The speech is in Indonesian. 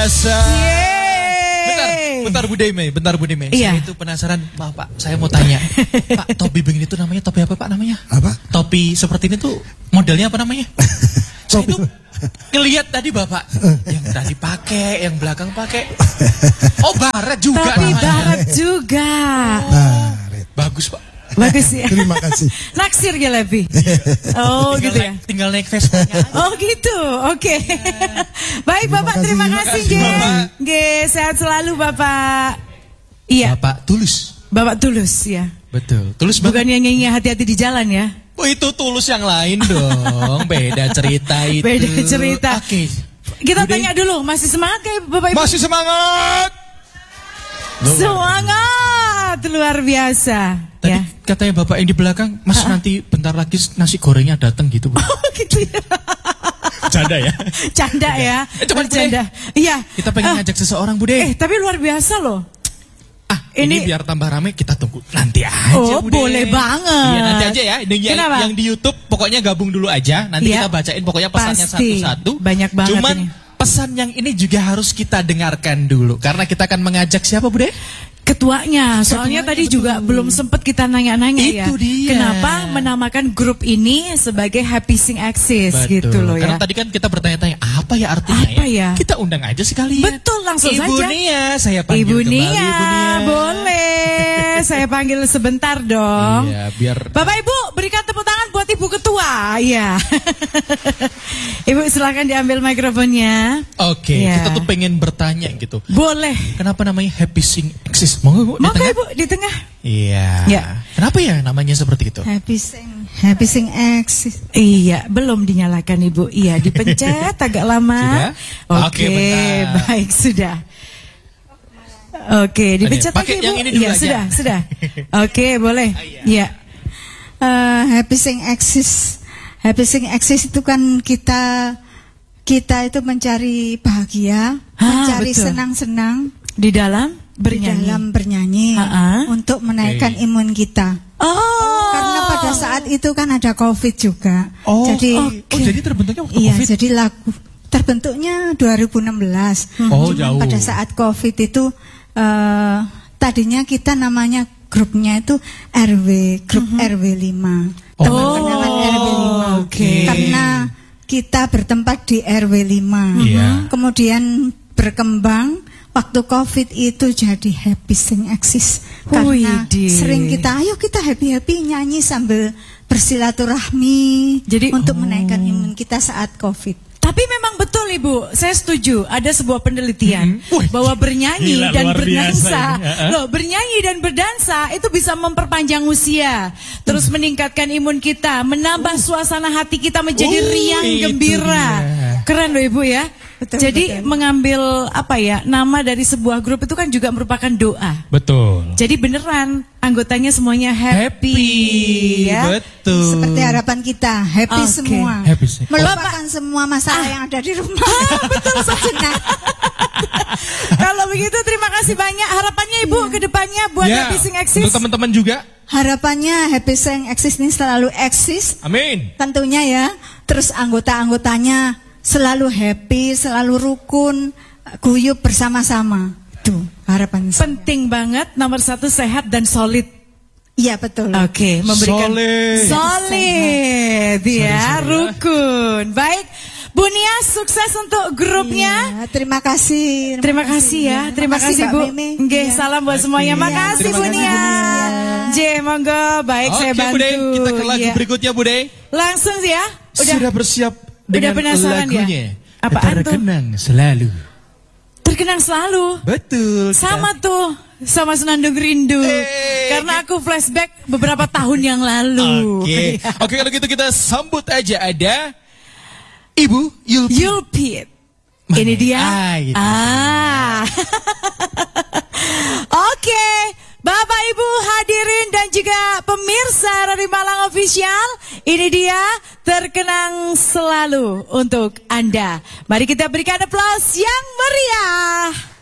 biasa. Bentar Bu Deme. Iya. Saya itu penasaran, Pak, saya mau tanya. Pak, topi begini itu namanya topi apa Pak namanya? Apa? Topi seperti ini tuh modelnya apa namanya? Saya itu ngelihat tadi Bapak yang tadi pakai, yang belakang pakai. Oh, baret juga Topi namanya. baret juga. Bagus Pak. Bagus ya. Terima kasih. Naksir ya lebih. Oh gitu ya. Tinggal naik Vespa-nya aja. Oh gitu, oke. Baik Bapak, terima kasih Ge. Sehat selalu Bapak. Iya. Bapak tulus. Bapak tulus ya. Betul. Tulus Bukan banget. yang nyanyi hati-hati di jalan ya. Oh, itu tulus yang lain dong. Beda cerita itu. Beda cerita. Oke. Kita tanya dulu, masih semangat kayak Bapak Ibu? Masih semangat. Semangat luar biasa. Tadi Ya. katanya Bapak yang di belakang, Mas nanti bentar lagi nasi gorengnya datang gitu. Bu. Oh gitu ya. Canda ya. Canda ya. Coba Canda. Iya. Kita pengen ngajak seseorang Bude. Tapi luar biasa loh. Ini biar tambah rame kita tunggu nanti aja. Oh, Bude. boleh banget. Iya nanti aja ya. Yang di YouTube pokoknya gabung dulu aja. Nanti Iya. kita bacain pokoknya pesannya Pasti. satu-satu. Banyak banget Cuman ini. pesan yang ini juga harus kita dengarkan dulu. Karena kita akan mengajak siapa Bude? Ketuanya, soalnya tadi juga belum sempat kita nanya-nanya ya. Itu dia. Kenapa menamakan grup ini sebagai Happy Sing Axis gitu loh ya. Karena tadi kan kita bertanya-tanya apa ya artinya Apa ya? Kita undang aja sekalian. Betul, langsung Ibu saja. Nia, saya panggil Ibu kembali Nia, Ibu Nia. boleh. Saya panggil sebentar dong. Iya, biar Bapak Ibu, berikan tepuk tangan buat Ibu Ketua. Iya. Ibu silakan diambil mikrofonnya. Oke, Iya. kita tuh pengen bertanya gitu. Boleh. Kenapa namanya Happy Sing Axis? Mau Bu, di Maka tengah? Ibu di tengah. Iya. Ya. Kenapa ya namanya seperti itu? Happy Sing Axis. Iya, belum dinyalakan Ibu. Iya, dipencet agak lama. Sudah? Oke, bentar. Baik, sudah. Oke, dipencet pakai lagi Ibu. yang ini dulu Iya, aja. sudah. Oke, boleh. Iya. Happy Sing Axis. Happy Sing Axis itu kan kita itu mencari bahagia, mencari betul. senang-senang Di dalam di bernyanyi. dalam bernyanyi untuk menaikkan imun kita. Oh. Karena pada saat itu kan ada COVID juga. Oh, jadi jadi terbentuknya waktu iya, COVID? jadi lagu terbentuknya 2016. Oh, Cuma jauh. pada saat COVID itu tadinya kita namanya grupnya itu grup RW 5. Kenangan RW 5. oke. Karena kita bertempat di RW 5. Iya. Kemudian berkembang waktu COVID itu jadi Happy Sing Axis. Karena Widih. sering ayo kita happy-happy nyanyi sambil bersilaturahmi Jadi- untuk menaikkan imun kita saat COVID. Tapi memang betul Ibu, saya setuju. Ada sebuah penelitian Wih, bahwa bernyanyi gila, dan luar biasa berdansa, ini. loh, bernyanyi dan berdansa itu bisa memperpanjang usia, terus meningkatkan imun kita, menambah suasana hati kita menjadi riang itu gembira. dia. Keren loh Ibu ya. Betul, Jadi betul. mengambil nama dari sebuah grup itu kan juga merupakan doa. Betul. Jadi beneran anggotanya semuanya happy, ya. Betul. Seperti harapan kita, happy Oke. semua. Happy sih. Melupakan semua masalah yang ada di rumah. Betul sejenak. Kalau begitu terima kasih banyak. Harapannya Ibu ke depannya buat Ya, Happy Sing Axis. untuk teman-teman juga. Harapannya Happy Sing Axis ini selalu eksis Amin. tentunya ya. Terus anggota-anggotanya selalu happy, selalu rukun, guyup bersama-sama. Itu harapan saya. Penting banget, nomor satu sehat dan solid. Iya betul. Oke, memberikan Solid. ya, rukun. Baik, Bu Nia, sukses untuk grupnya. Iya, terima kasih. Terima kasih ya, terima kasih Mbak Bu. Meme. Nggih, Iya. salam buat semuanya. Iya, Makasih terima Bu kasih, Nia. Bu J, monggo. Baik, saya Oke bantu. Bude, kita ke lagu Iya. berikutnya Bude. Langsung ya. Sudah bersiap dengan penasaran ya? lagunya. Apaan tuh? Terkenang selalu. Terkenang selalu. Betul. Sama tuh, sama Senandung Rindu. Karena aku flashback beberapa tahun yang lalu. Oke. Oke, kalau gitu kita sambut aja ada Ibu Yulpi. Yulpit. Mana? Ini dia. Gitu. Oke, Bapak Ibu hadirin dan juga pemirsa dari Malang Official, ini dia Terkenang Selalu untuk Anda. Mari kita berikan aplaus yang meriah.